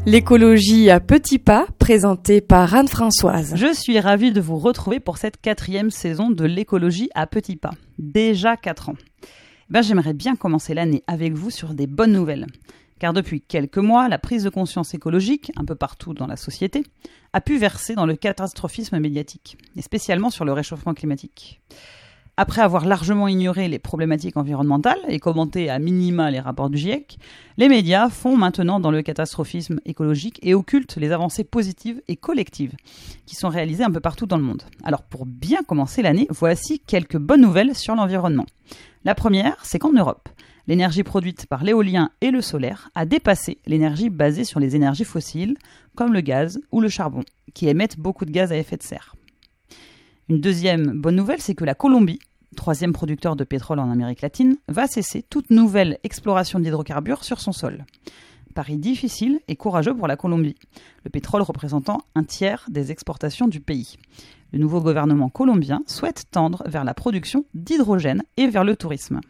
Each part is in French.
L'écologie à petits pas, présentée par Anne-Françoise. Je suis ravie de vous retrouver pour cette 4e saison de l'écologie à petits pas. Déjà 4 ans. J'aimerais bien commencer l'année avec vous sur des bonnes nouvelles. Car depuis quelques mois, la prise de conscience écologique, un peu partout dans la société, a pu verser dans le catastrophisme médiatique, et spécialement sur le réchauffement climatique. Après avoir largement ignoré les problématiques environnementales et commenté à minima les rapports du GIEC, les médias font maintenant dans le catastrophisme écologique et occultent les avancées positives et collectives qui sont réalisées un peu partout dans le monde. Alors pour bien commencer l'année, voici quelques bonnes nouvelles sur l'environnement. La première, c'est qu'en Europe, l'énergie produite par l'éolien et le solaire a dépassé l'énergie basée sur les énergies fossiles, comme le gaz ou le charbon, qui émettent beaucoup de gaz à effet de serre. Une deuxième bonne nouvelle, c'est que la Colombie, 3e producteur de pétrole en Amérique latine, va cesser toute nouvelle exploration d'hydrocarbures sur son sol. Pari difficile et courageux pour la Colombie, le pétrole représentant 1/3 des exportations du pays. Le nouveau gouvernement colombien souhaite tendre vers la production d'hydrogène et vers le tourisme.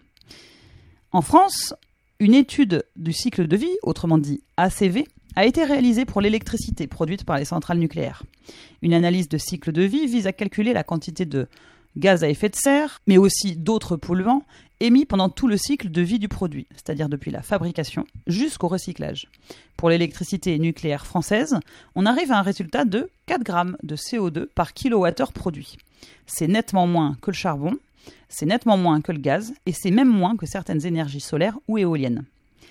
En France, une étude du cycle de vie, autrement dit ACV, a été réalisée pour l'électricité produite par les centrales nucléaires. Une analyse de cycle de vie vise à calculer la quantité de gaz à effet de serre, mais aussi d'autres polluants émis pendant tout le cycle de vie du produit, c'est-à-dire depuis la fabrication jusqu'au recyclage. Pour l'électricité nucléaire française, on arrive à un résultat de 4 grammes de CO2 par kilowattheure produit. C'est nettement moins que le charbon, c'est nettement moins que le gaz, et c'est même moins que certaines énergies solaires ou éoliennes.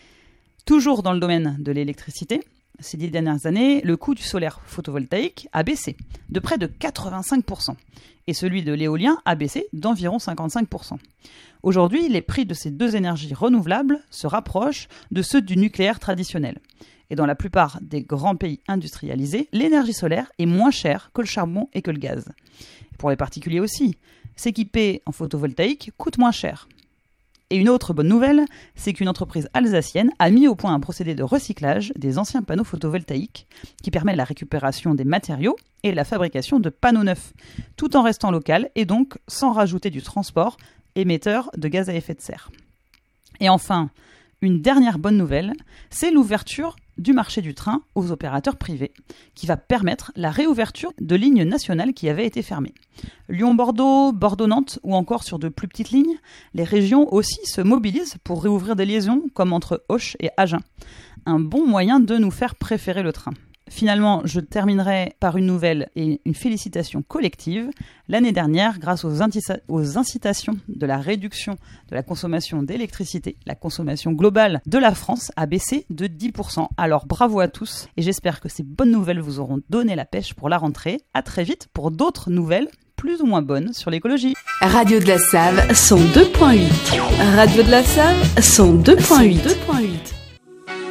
Toujours dans le domaine de l'électricité, ces 10 dernières années, le coût du solaire photovoltaïque a baissé de près de 85%, et celui de l'éolien a baissé d'environ 55%. Aujourd'hui, les prix de ces deux énergies renouvelables se rapprochent de ceux du nucléaire traditionnel. Et dans la plupart des grands pays industrialisés, l'énergie solaire est moins chère que le charbon et que le gaz. Pour les particuliers aussi, s'équiper en photovoltaïque coûte moins cher. Et une autre bonne nouvelle, c'est qu'une entreprise alsacienne a mis au point un procédé de recyclage des anciens panneaux photovoltaïques qui permet la récupération des matériaux et la fabrication de panneaux neufs, tout en restant local et donc sans rajouter du transport émetteur de gaz à effet de serre. Et enfin, une dernière bonne nouvelle, c'est l'ouverture du marché du train aux opérateurs privés, qui va permettre la réouverture de lignes nationales qui avaient été fermées. Lyon-Bordeaux, Bordeaux-Nantes ou encore sur de plus petites lignes, les régions aussi se mobilisent pour réouvrir des liaisons comme entre Auch et Agen. Un bon moyen de nous faire préférer le train. Finalement, je terminerai par une nouvelle et une félicitation collective. L'année dernière, grâce aux incitations de la réduction de la consommation d'électricité, la consommation globale de la France a baissé de 10%. Alors bravo à tous et j'espère que ces bonnes nouvelles vous auront donné la pêche pour la rentrée. À très vite pour d'autres nouvelles plus ou moins bonnes sur l'écologie. Radio de la Save, 102.8. Radio de la Save, 102.8.